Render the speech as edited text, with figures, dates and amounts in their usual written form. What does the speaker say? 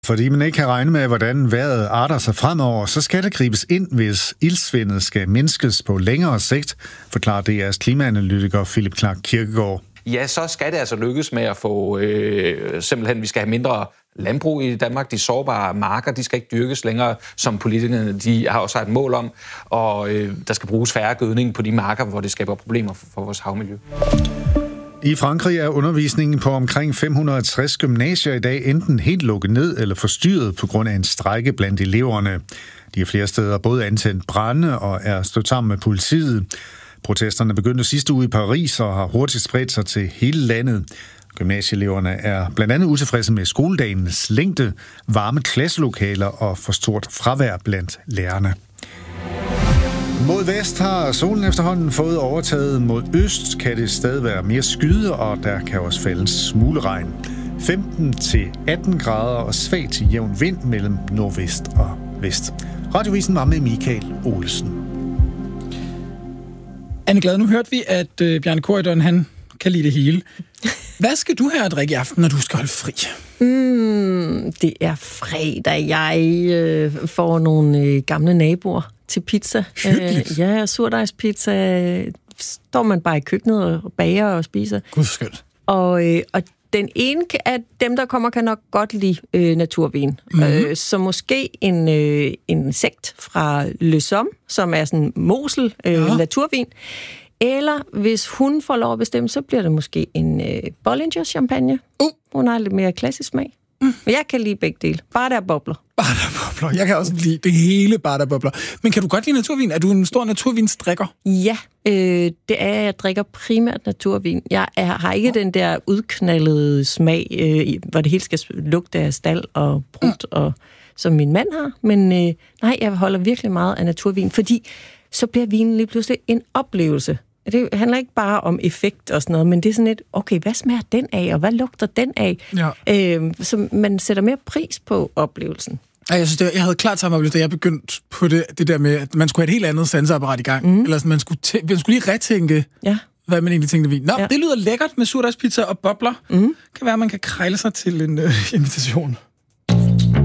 Fordi man ikke kan regne med, hvordan vejret arter sig fremover, så skal der gribes ind, hvis ildsvindet skal mindskes på længere sigt, forklarer DR's klimaanalytiker Philip Clark Kirkegaard. Ja, så skal det altså lykkes med at få simpelthen, vi skal have mindre landbrug i Danmark. De sårbare marker, de skal ikke dyrkes længere, som politikerne de har også et mål om. Og der skal bruges færre gødning på de marker, hvor det skaber problemer for vores havmiljø. I Frankrig er undervisningen på omkring 560 gymnasier i dag enten helt lukket ned eller forstyrret på grund af en strejke blandt eleverne. De har flere steder både antændt brande og er stået sammen med politiet. Protesterne begyndte sidste uge i Paris og har hurtigt spredt sig til hele landet. Gymnasieeleverne er blandt andet utilfredse med skoledagens længde, varme klasselokaler og for stort fravær blandt lærerne. Mod vest har solen efterhånden fået overtaget. Mod øst kan det stadig være mere skyde, og der kan også falde en smule regn. 15-18 grader og svag til jævn vind mellem nordvest og vest. Radiovisen var med Michael Olsen. Anne Glad, nu hørte vi, at Bjarne Corydon, han kan lide det hele. Hvad skal du have at drikke i aften, når du skal holde fri? Det er fredag. Jeg får nogle gamle naboer til pizza. Ja, surdejspizza. Står man bare i køkkenet og bager og spiser. Gud skønt. Og den ene af dem, der kommer, kan nok godt lide naturvin. Mm-hmm. Så måske en sekt fra Le Somme, som er sådan Mosel naturvin. Eller hvis hun får lov at bestemme, så bliver det måske en Bollinger champagne. Hun har lidt mere klassisk smag. Men jeg kan lide begge dele. Bare der bobler. Bare der bobler. Jeg kan også lide det hele bare der bobler. Men kan du godt lide naturvin? Er du en stor naturvinsdrikker? Ja, det er jeg drikker primært naturvin. Jeg har ikke den der udknaldede smag, hvor det hele skal lugte af stald og brudt, og som min mand har. Men nej, jeg holder virkelig meget af naturvin, fordi så bliver vinen lige pludselig en oplevelse. Det handler ikke bare om effekt og sådan noget, men det er sådan et, okay, hvad smager den af, og hvad lugter den af? Ja. Så man sætter mere pris på oplevelsen. Ja, jeg synes, jeg havde klart samme oplevelse, da jeg begyndte på det der med, at man skulle have et helt andet sanseapparat i gang. Eller sådan, man skulle lige retænke, hvad man egentlig tænkte vin. Nå, det lyder lækkert med surdejspizza og bobler. Kan være, at man kan krejle sig til en invitation.